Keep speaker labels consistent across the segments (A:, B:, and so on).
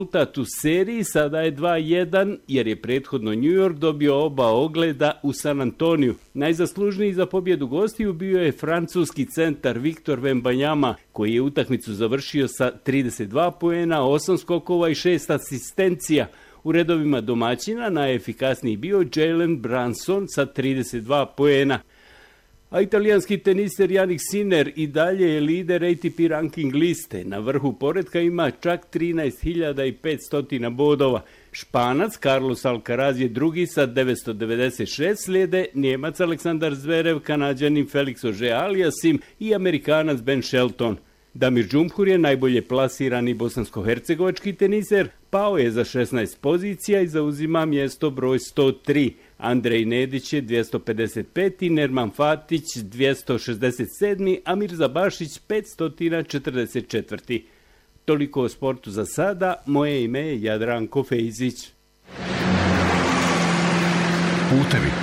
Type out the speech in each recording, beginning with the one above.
A: Rezultat u seriji sada je 2-1 jer je prethodno New York dobio oba ogleda u San Antoniju. Najzaslužniji za pobjedu gostiju bio je francuski centar Victor Wembanyama koji je utakmicu završio sa 32 poena, 8 skokova i 6 asistencija. U redovima domaćina najefikasniji bio Jalen Brunson sa 32 poena. A italijanski teniser Jannik Sinner i dalje je lider ATP ranking liste. Na vrhu poretka ima čak 13.500 bodova. Španac Carlos Alcaraz je drugi sa 996, slijede Njemac Aleksandar Zverev, Kanađanin Felix Auger-Aliassime i Amerikanac Ben Shelton. Damir Džumhur je najbolje plasirani bosansko-hercegovački teniser, pao je za 16 pozicija i zauzima mjesto broj 103. Andrej Nedić je 255. Nerman Fatić 267. a Mirza Bašić 544. Toliko o sportu za sada, moje ime je Jadranko Fejzić.
B: Putevi.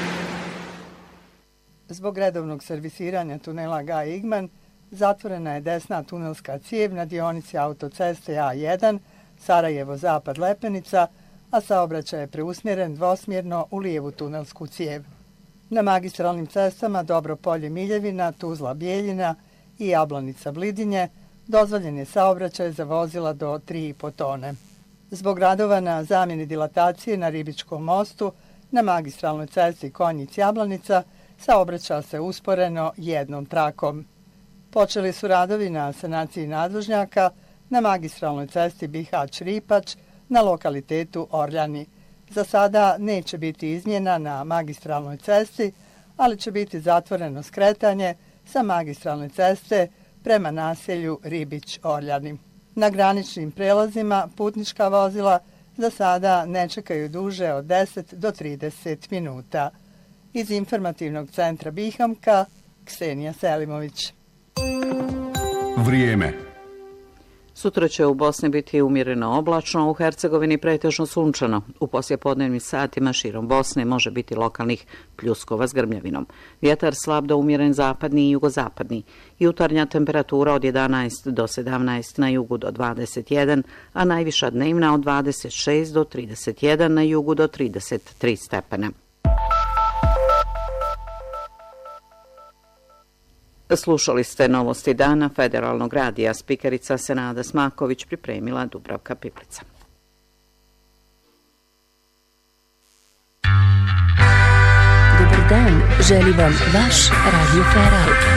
C: Zbog redovnog servisiranja tunela Gaj Igman, zatvorena je desna tunelska cijev na dionici autoceste A1 Sarajevo-Zapad Lepenica, a saobraćaj je preusmjeren dvosmjerno u lijevu tunelsku cijev. Na magistralnim cestama Dobropolje-Miljevina, Tuzla-Bijeljina i Jablanica-Blidinje dozvoljen je saobraćaj za vozila do 3,5 tone. Zbog radova na zamjeni dilatacije na Ribičkom mostu, na magistralnoj cesti Konjic-Jablanica saobraća se usporeno jednom trakom. Počeli su radovi na sanaciji nadvožnjaka na magistralnoj cesti Bihać-Ripač na lokalitetu Orljani. Za sada neće biti izmjena na magistralnoj cesti, ali će biti zatvoreno skretanje sa magistralne ceste prema naselju Ribić-Orljani. Na graničnim prelazima putnička vozila za sada ne čekaju duže od 10 do 30 minuta. Iz informativnog centra Bihamka, Ksenija Selimović.
B: Vrijeme.
D: Sutra će u Bosni biti umjereno oblačno, u Hercegovini pretežno sunčano. U poslijepodnevnim satima širom Bosne može biti lokalnih pljuskova s grmljavinom. Vjetar slab do umjeren zapadni i jugozapadni. Jutarnja temperatura od 11 do 17 na jugu do 21, a najviša dnevna od 26 do 31 na jugu do 33 stepena. Slušali ste novosti dana Federalnog radija. Spikerica Senada Smaković, pripremila Dubravka Piplica.
E: Dobar dan, želi vam vaš Radio Feral.